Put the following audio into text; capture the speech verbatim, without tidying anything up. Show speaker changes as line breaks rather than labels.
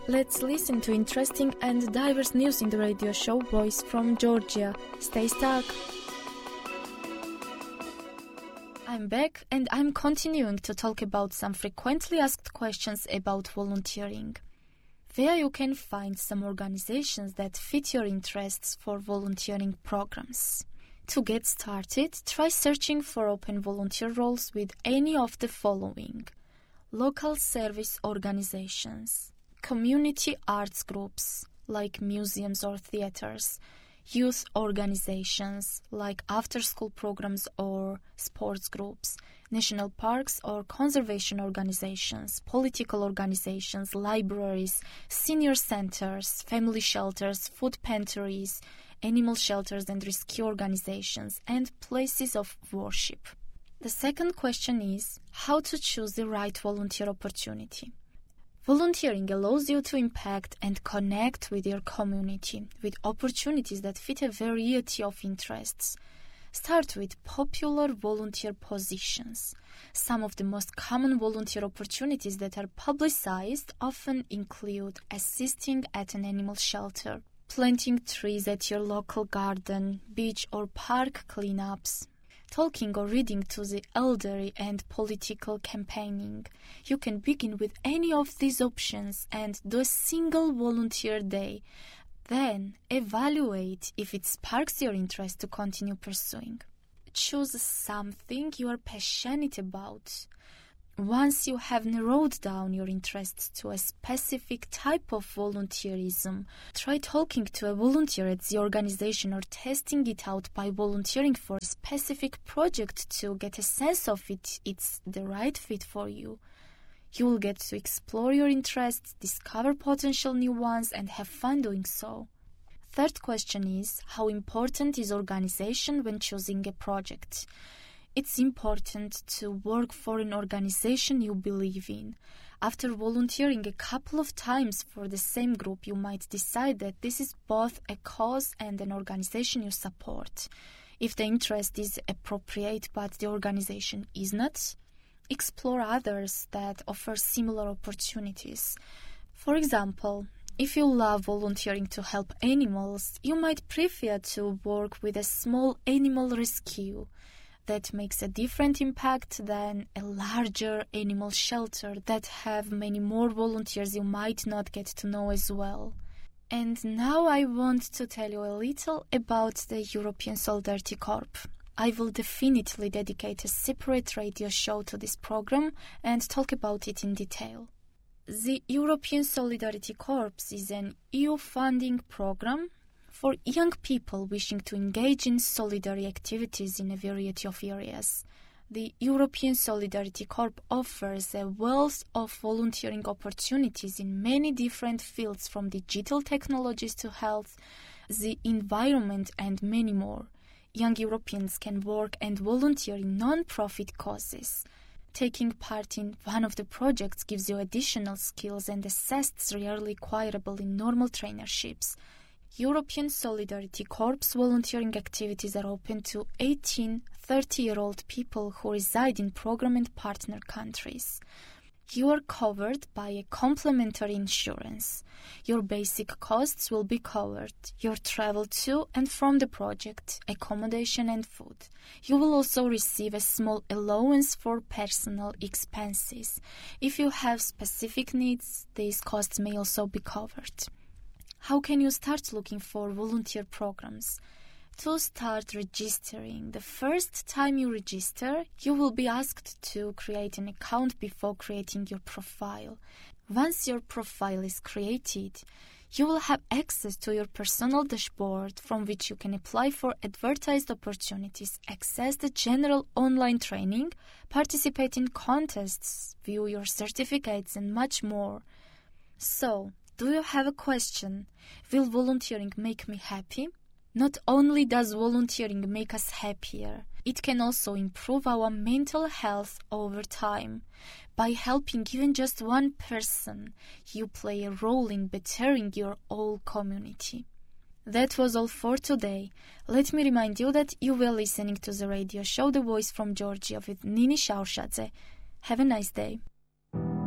Let's listen to interesting and diverse news in the radio show Voice from Georgia. Stay stuck. I'm back and I'm continuing to talk about some frequently asked questions about volunteering. There you can find some organizations that fit your interests for volunteering programs. To get started, try searching for open volunteer roles with any of the following: local service organizations, community arts groups like museums or theaters, youth organizations like after-school programs or sports groups, national parks or conservation organizations, political organizations, libraries, senior centers, family shelters, food pantries, animal shelters and rescue organizations, and places of worship. The second question is how to choose the right volunteer opportunity. Volunteering allows you to impact and connect with your community with opportunities that fit a variety of interests. Start with popular volunteer positions. Some of the most common volunteer opportunities that are publicized often include assisting at an animal shelter, planting trees at your local garden, beach or park cleanups, talking or reading to the elderly, and political campaigning. You can begin with any of these options and do a single volunteer day. Then evaluate if it sparks your interest to continue pursuing. Choose something you are passionate about. Once you have narrowed down your interests to a specific type of volunteerism, try talking to a volunteer at the organization or testing it out by volunteering for a specific project to get a sense of it it's the right fit for you. You will get to explore your interests, discover potential new ones, and have fun doing so. Third question is, how important is organization when choosing a project? It's important to work for an organization you believe in. After volunteering a couple of times for the same group, you might decide that this is both a cause and an organization you support. If the interest is appropriate but the organization is not, explore others that offer similar opportunities. For example, if you love volunteering to help animals, you might prefer to work with a small animal rescue. That makes a different impact than a larger animal shelter that have many more volunteers you might not get to know as well. And now I want to tell you a little about the European Solidarity Corps. I will definitely dedicate a separate radio show to this program and talk about it in detail. The European Solidarity Corps is an E U funding program for young people wishing to engage in solidarity activities in a variety of areas. The European Solidarity Corps offers a wealth of volunteering opportunities in many different fields, from digital technologies to health, the environment, and many more. Young Europeans can work and volunteer in non-profit causes. Taking part in one of the projects gives you additional skills and assists rarely acquirable in normal trainerships. European Solidarity Corps volunteering activities are open to eighteen to thirty-year-old people who reside in program and partner countries. You are covered by a complementary insurance. Your basic costs will be covered, your travel to and from the project, accommodation and food. You will also receive a small allowance for personal expenses. If you have specific needs, these costs may also be covered. How can you start looking for volunteer programs? To start registering, the first time you register, you will be asked to create an account before creating your profile. Once your profile is created, you will have access to your personal dashboard from which you can apply for advertised opportunities, access the general online training, participate in contests, view your certificates, and much more. So, do you have a question? Will volunteering make me happy? Not only does volunteering make us happier, it can also improve our mental health over time. By helping even just one person, you play a role in bettering your whole community. That was all for today. Let me remind you that you were listening to the radio show The Voice from Georgia with Nini Šaušadze. Have a nice day.